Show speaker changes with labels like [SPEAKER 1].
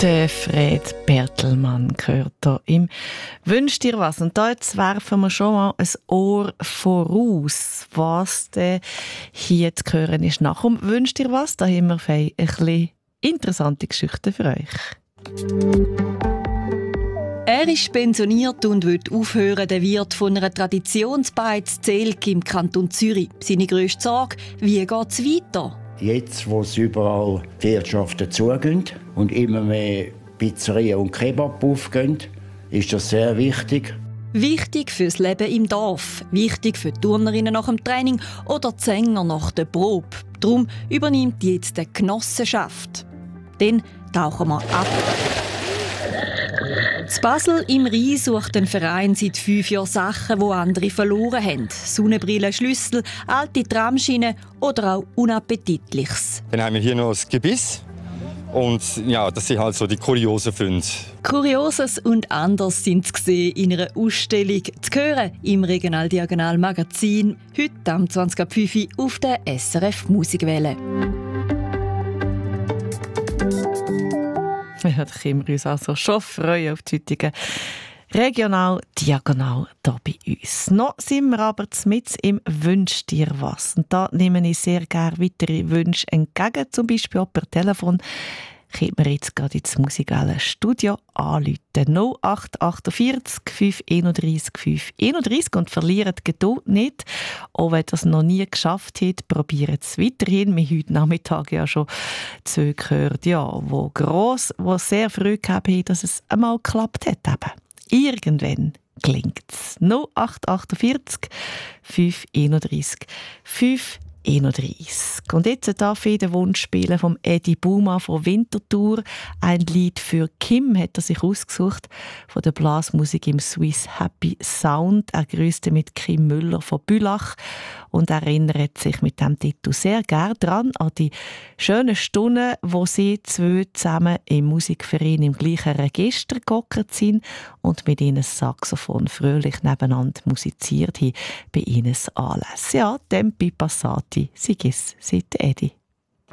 [SPEAKER 1] Der Fred Bertelmann gehört hier im «Wünsch dir was». Und da jetzt werfen wir schon mal ein Ohr voraus, was denn hier zu hören ist. Nach dem «Wünsch dir was», da haben wir ein bisschen interessante Geschichten für euch.
[SPEAKER 2] Er ist pensioniert und will aufhören, der Wirt von einer Traditionsbeiz Zelk im Kanton Zürich. Seine grösste Sorge: wie geht es weiter?
[SPEAKER 3] Jetzt, wo es überall die Wirtschaften zugehen und immer mehr Pizzerien und Kebab aufgehen, ist das sehr wichtig.
[SPEAKER 2] Wichtig fürs Leben im Dorf, wichtig für die Turnerinnen nach dem Training oder die Sänger nach der Probe. Darum übernimmt jetzt die Genossenschaft. Dann tauchen wir ab. In Basel im Rhein sucht ein Verein seit 5 Jahren Sachen, die andere verloren haben. Sonnenbrillen, Schlüssel, alte Tramschienen oder auch Unappetitliches.
[SPEAKER 4] Dann haben wir hier noch das Gebiss. Und ja, das sind halt so die kuriosen Funde.
[SPEAKER 2] Kurioses und anders sind sie in einer Ausstellung zu hören im Regional-Diagonal-Magazin, heute am 20.05 Uhr auf der SRF Musikwelle.
[SPEAKER 1] Ja, da können wir uns also schon freuen auf die heutige Regional-Diagonal hier bei uns. Noch sind wir aber mitten im «Wünsch dir was». Und da nehme ich sehr gerne weitere Wünsche entgegen, zum Beispiel auch per Telefon. Könnt mir jetzt gerade ins Musikale Studio anrufen. 0848 531 531 und verliert die Geduld nicht. Auch wenn ihr es noch nie geschafft habt, probiert es weiterhin. Wir haben heute Nachmittag ja schon 2 gehört, ja, wo sehr früh gehabt haben, dass es einmal geklappt hat. Eben. Irgendwann gelingt es. 0848 531 531. Und jetzt darf ich den Wunsch spielen vom Eddie Buma von Winterthur. Ein Lied für Kim hat er sich ausgesucht von der Blasmusik im Swiss Happy Sound. Er grüßte mit Kim Müller von Bülach und erinnert sich mit dem Titel sehr gerne daran an die schönen Stunden, wo sie 2 zusammen im Musikverein im gleichen Register gehockt sind und mit ihnen das Saxophon fröhlich nebeneinander musiziert haben bei ihnen Anlässen. Ja, Tempi Passati, sei es, seit Eddie.